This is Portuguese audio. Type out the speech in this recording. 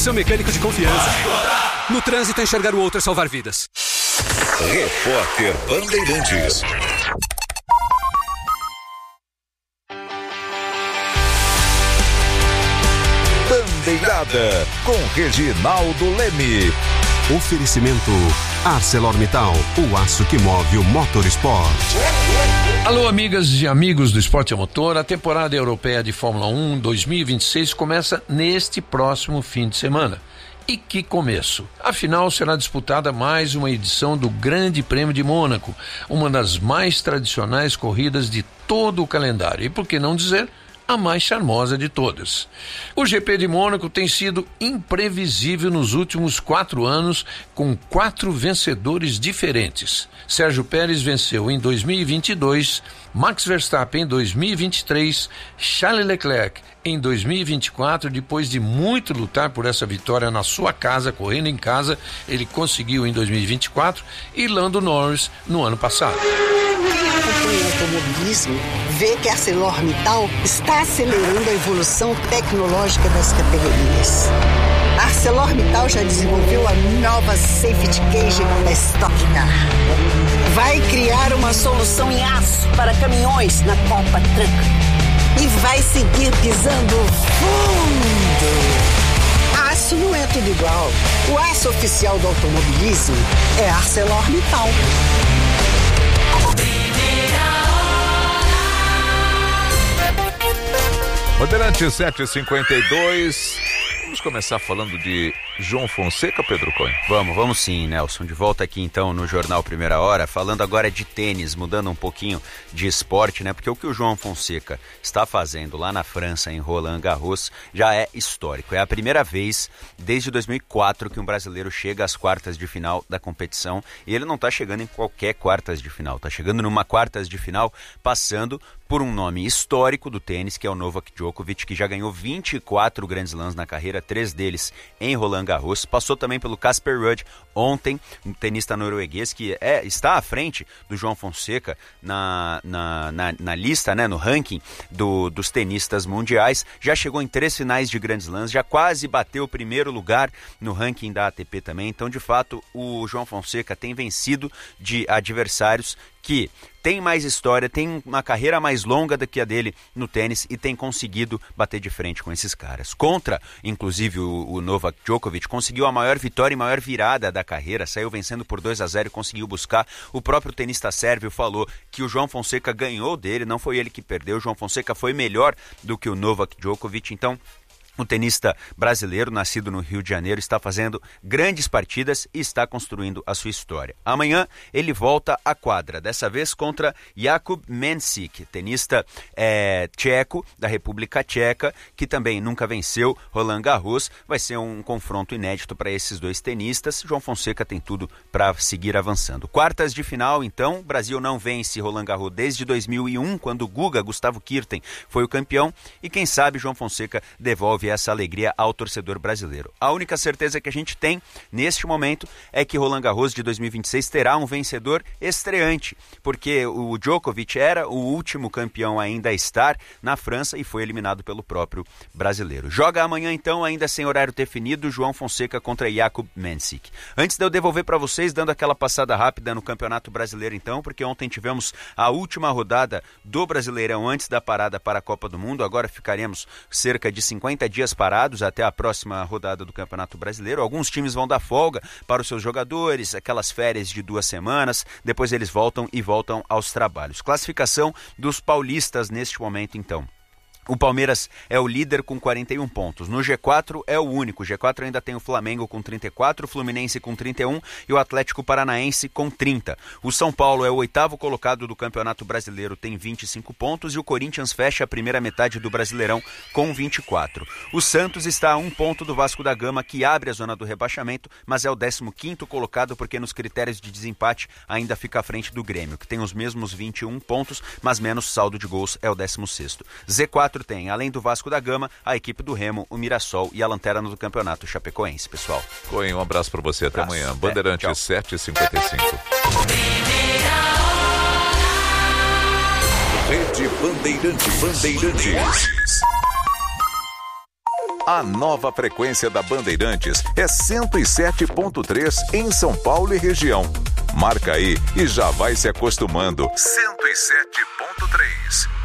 seu mecânico de confiança. No trânsito, enxergar o outro é salvar vidas. Repórter Bandeirantes. Bandeirada com Reginaldo Leme. Oferecimento ArcelorMittal, o aço que move o motorsport. Alô, amigas e amigos do Esporte a Motor. A temporada europeia de Fórmula 1 2026 começa neste próximo fim de semana. E que começo! Afinal, será disputada mais uma edição do Grande Prêmio de Mônaco, uma das mais tradicionais corridas de todo o calendário. E por que não dizer, a mais charmosa de todas. O GP de Mônaco tem sido imprevisível nos últimos 4 anos, com 4 vencedores diferentes. Sérgio Pérez venceu em 2022, Max Verstappen em 2023, Charles Leclerc em 2024, depois de muito lutar por essa vitória na sua casa, correndo em casa, ele conseguiu em 2024, e Lando Norris no ano passado. Quem acompanha o automobilismo vê que a ArcelorMittal está acelerando a evolução tecnológica das categorias. A ArcelorMittal já desenvolveu a nova Safety Cage da Stock Car. Vai criar uma solução em aço para caminhões na Copa Truck. E vai seguir pisando fundo. Aço não é tudo igual. O aço oficial do automobilismo é ArcelorMittal. Bandeirante 7h52. Vamos começar falando de João Fonseca, Pedro Cunha? Vamos sim, Nelson. De volta aqui então no Jornal Primeira Hora, falando agora de tênis, mudando um pouquinho de esporte, né? Porque o que o João Fonseca está fazendo lá na França, em Roland Garros, já é histórico. É a primeira vez desde 2004 que um brasileiro chega às quartas de final da competição, e ele não está chegando em qualquer quartas de final, está chegando numa quartas de final passando por um nome histórico do tênis, que é o Novak Djokovic, que já ganhou 24 Grand Slams na carreira, 3 deles em Roland Garros. Passou também pelo Casper Ruud ontem, um tenista norueguês que está à frente do João Fonseca na lista, né, no ranking dos tenistas mundiais. Já chegou em 3 finais de Grand Slams, já quase bateu o primeiro lugar no ranking da ATP também. Então, de fato, o João Fonseca tem vencido de adversários que tem mais história, tem uma carreira mais longa do que a dele no tênis e tem conseguido bater de frente com esses caras. Contra, inclusive, o Novak Djokovic, conseguiu a maior vitória e maior virada da carreira, saiu vencendo por 2-0 e conseguiu buscar. O próprio tenista sérvio falou que o João Fonseca ganhou dele, não foi ele que perdeu, o João Fonseca foi melhor do que o Novak Djokovic. Então, o tenista brasileiro, nascido no Rio de Janeiro, está fazendo grandes partidas e está construindo a sua história. Amanhã ele volta à quadra, dessa vez contra Jakub Mensik, tenista tcheco, da República Tcheca, que também nunca venceu Roland Garros. Vai ser um confronto inédito para esses dois tenistas. João Fonseca tem tudo para seguir avançando. Quartas de final, então, o Brasil não vence Roland Garros desde 2001, quando o Guga, Gustavo Kirten, foi o campeão, e quem sabe João Fonseca devolve essa alegria ao torcedor brasileiro. A única certeza que a gente tem neste momento é que Roland Garros de 2026 terá um vencedor estreante, porque o Djokovic era o último campeão ainda a estar na França e foi eliminado pelo próprio brasileiro. Joga amanhã então, ainda sem horário definido, João Fonseca contra Jakub Mensik. Antes de eu devolver para vocês, dando aquela passada rápida no Campeonato Brasileiro então, porque ontem tivemos a última rodada do Brasileirão antes da parada para a Copa do Mundo. Agora ficaremos cerca de 50 dias parados até a próxima rodada do Campeonato Brasileiro. Alguns times vão dar folga para os seus jogadores, aquelas férias de 2 semanas, depois eles voltam aos trabalhos. Classificação dos paulistas neste momento então. O Palmeiras é o líder com 41 pontos. No G4 é o único. O G4 ainda tem o Flamengo com 34, o Fluminense com 31 e o Atlético Paranaense com 30. O São Paulo é o 8º colocado do Campeonato Brasileiro, tem 25 pontos, e o Corinthians fecha a primeira metade do Brasileirão com 24. O Santos está a 1 ponto do Vasco da Gama, que abre a zona do rebaixamento, mas é o 15º colocado porque nos critérios de desempate ainda fica à frente do Grêmio, que tem os mesmos 21 pontos, mas menos saldo de gols, é o 16º. Z4 tem, além do Vasco da Gama, a equipe do Remo, o Mirassol e a lanterna do Campeonato Chapecoense, pessoal. Coen, um abraço para você, até amanhã. Bandeirante 7h55. Rede Bandeirantes. A nova frequência da Bandeirantes é 107.3 em São Paulo e região. Marca aí e já vai se acostumando. 107.3.